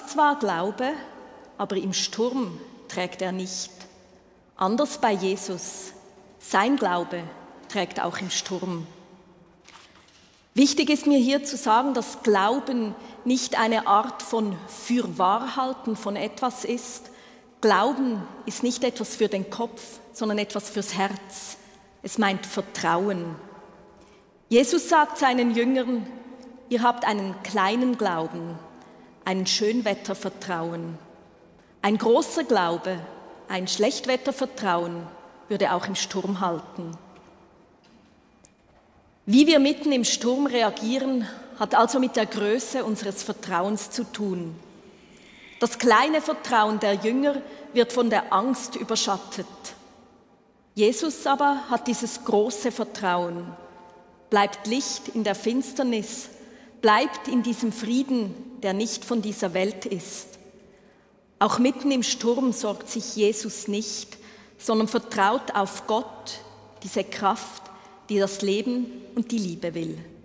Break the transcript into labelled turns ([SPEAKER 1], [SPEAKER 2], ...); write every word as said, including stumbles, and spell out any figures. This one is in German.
[SPEAKER 1] ist zwar Glaube, aber im Sturm trägt er nicht. Anders bei Jesus. Sein Glaube trägt auch im Sturm. Wichtig ist mir hier zu sagen, dass Glauben nicht eine Art von Fürwahrhalten von etwas ist. Glauben ist nicht etwas für den Kopf, sondern etwas fürs Herz. Es meint Vertrauen. Jesus sagt seinen Jüngern, ihr habt einen kleinen Glauben, ein Schönwettervertrauen. Ein großer Glaube, ein Schlechtwettervertrauen würde auch im Sturm halten. Wie wir mitten im Sturm reagieren, hat also mit der Größe unseres Vertrauens zu tun. Das kleine Vertrauen der Jünger wird von der Angst überschattet. Jesus aber hat dieses große Vertrauen, bleibt Licht in der Finsternis, bleibt in diesem Frieden, der nicht von dieser Welt ist. Auch mitten im Sturm sorgt sich Jesus nicht, sondern vertraut auf Gott, diese Kraft, die das Leben und die Liebe will.